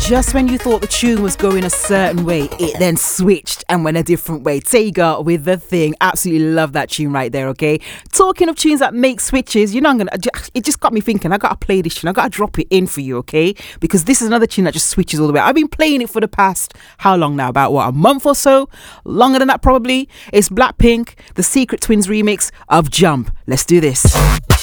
Just when you thought the tune was going a certain way, it then switched and went a different way. Tega with The Thing. Absolutely love that tune right there, okay? Talking of tunes that make switches, you know, it just got me thinking, I got to play this tune. I got to drop it in for you, okay? Because this is another tune that just switches all the way. I've been playing it for the past, how long now? About what, a month or so? Longer than that probably. It's Blackpink, the Secret Twins remix of Jump. Let's do this.